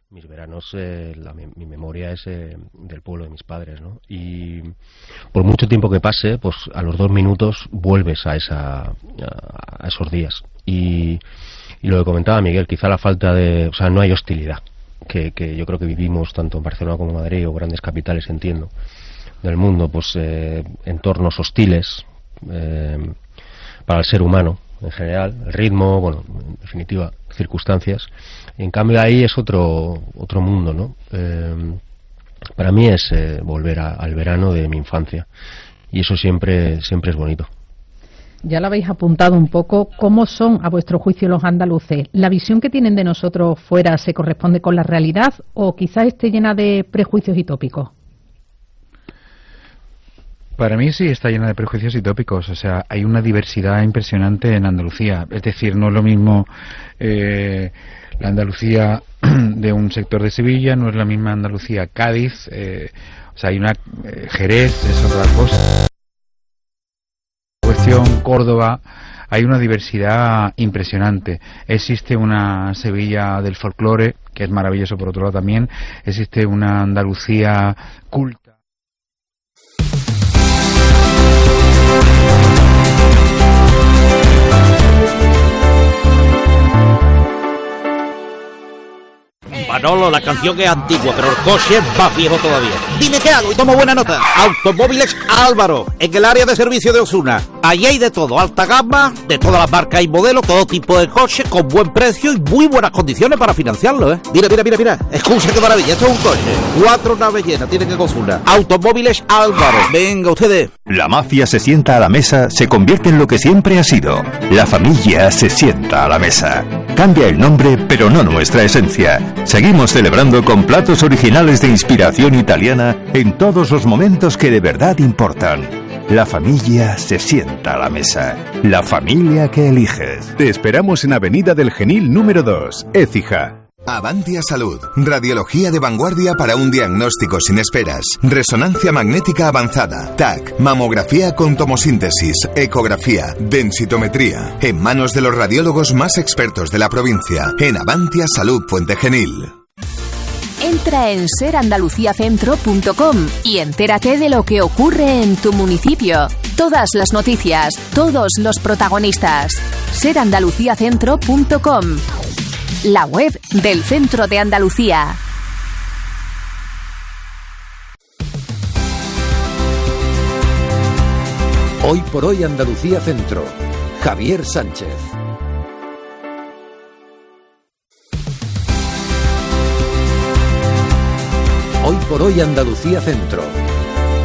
Mis veranos, mi memoria es del pueblo de mis padres, ¿no? Y por mucho tiempo que pase, pues a los 2 minutos vuelves a esos días. Y lo que comentaba Miguel, quizá la falta de... O sea, no hay hostilidad, que yo creo que vivimos tanto en Barcelona como en Madrid, o grandes capitales, entiendo, del mundo, pues entornos hostiles para el ser humano en general, el ritmo, bueno, en definitiva, circunstancias. En cambio ahí es otro mundo, ¿no? Para mí es volver al verano de mi infancia, y eso siempre es bonito. Ya lo habéis apuntado un poco. ¿Cómo son, a vuestro juicio, los andaluces? ¿La visión que tienen de nosotros fuera se corresponde con la realidad o quizás esté llena de prejuicios y tópicos? Para mí sí está llena de prejuicios y tópicos. O sea, hay una diversidad impresionante en Andalucía. Es decir, no es lo mismo la Andalucía de un sector de Sevilla, no es la misma Andalucía Cádiz. O sea, hay una Jerez, es otra cosa. Cuestión Córdoba. Hay una diversidad impresionante. Existe una Sevilla del folclore, que es maravilloso por otro lado también. Existe una Andalucía culta. Manolo, la canción es antigua, pero el coche es más viejo todavía. Dime qué hago y tomo buena nota. Automóviles Álvaro, en el área de servicio de Osuna. Allí hay de todo, alta gama, de todas las marcas y modelos, todo tipo de coches, con buen precio y muy buenas condiciones para financiarlo, ¿eh? Mira. Escucha qué maravilla, esto es un coche. 4 naves llenas, tienen que Osuna. Automóviles Álvaro. Venga, ustedes. La mafia se sienta a la mesa, se convierte en lo que siempre ha sido. La familia se sienta a la mesa. Cambia el nombre, pero no nuestra esencia. Seguimos celebrando con platos originales de inspiración italiana en todos los momentos que de verdad importan. La familia se sienta a la mesa. La familia que eliges. Te esperamos en Avenida del Genil número 2, Écija. Avantia Salud. Radiología de vanguardia para un diagnóstico sin esperas. Resonancia magnética avanzada. TAC. Mamografía con tomosíntesis. Ecografía. Densitometría. En manos de los radiólogos más expertos de la provincia. En Avantia Salud Puente Genil. Entra en serandaluciacentro.com y entérate de lo que ocurre en tu municipio. Todas las noticias, todos los protagonistas. serandaluciacentro.com, la web del Centro de Andalucía. Hoy por hoy Andalucía Centro. Javier Sánchez. Hoy por hoy Andalucía Centro.